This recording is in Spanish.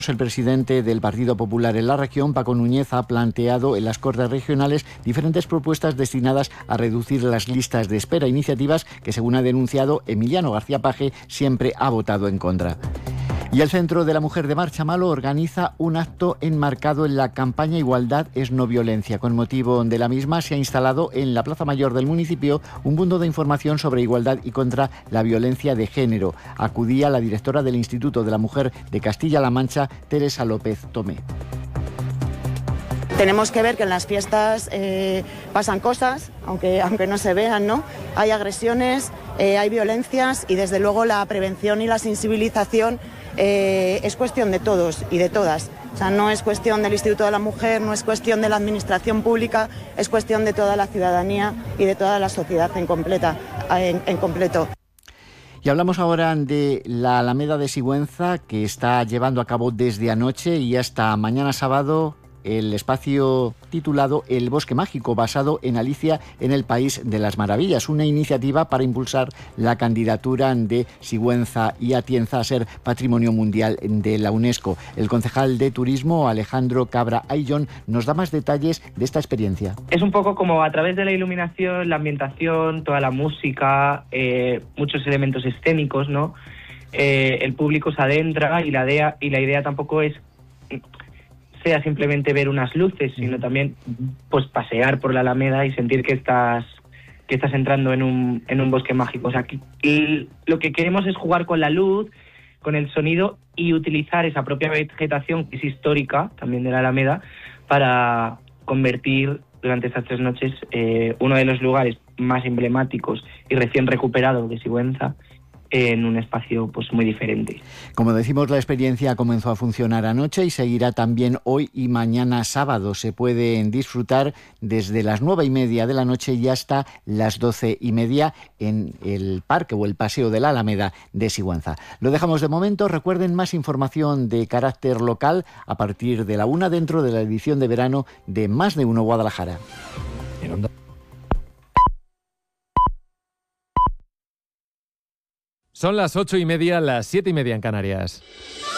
El presidente del Partido Popular en la región, Paco Núñez, ha planteado en las Cortes Regionales diferentes propuestas destinadas a reducir las listas de espera, iniciativas que, según ha denunciado Emiliano García Paje, siempre ha votado en contra. Y el Centro de la Mujer de Marchamalo organiza un acto enmarcado en la campaña Igualdad es no violencia. Con motivo de la misma se ha instalado en la Plaza Mayor del municipio un punto de información sobre igualdad y contra la violencia de género. Acudía la directora del Instituto de la Mujer de Castilla-La Mancha, Teresa López Tomé. Tenemos que ver que en las fiestas pasan cosas, aunque no se vean, ¿no? Hay agresiones, hay violencias y desde luego la prevención y la sensibilización es cuestión de todos y de todas. O sea, no es cuestión del Instituto de la Mujer, no es cuestión de la Administración Pública, es cuestión de toda la ciudadanía y de toda la sociedad en completo. Y hablamos ahora de la Alameda de Sigüenza, que está llevando a cabo desde anoche y hasta mañana sábado el espacio titulado El Bosque Mágico, basado en Alicia en el País de las Maravillas, una iniciativa para impulsar la candidatura de Sigüenza y Atienza a ser Patrimonio Mundial de la UNESCO. El concejal de Turismo, Alejandro Cabra Ayllón, nos da más detalles de esta experiencia. Es un poco como a través de la iluminación, la ambientación, toda la música, muchos elementos escénicos, ¿no? El público se adentra y la idea tampoco es sea simplemente ver unas luces, sino también pues pasear por la Alameda y sentir que estás entrando en un bosque mágico. O sea, lo que queremos es jugar con la luz, con el sonido y utilizar esa propia vegetación que es histórica también de la Alameda para convertir durante estas 3 noches uno de los lugares más emblemáticos y recién recuperado de Sigüenza en un espacio pues muy diferente. Como decimos, la experiencia comenzó a funcionar anoche y seguirá también hoy y mañana sábado. Se pueden disfrutar desde las 9:30 de la noche y hasta las 12:30 en el parque o el paseo de la Alameda de Sigüenza. Lo dejamos de momento. Recuerden más información de carácter local a partir de la 1 dentro de la edición de verano de Más de Uno Guadalajara. Son las 8:30, las 7:30 en Canarias.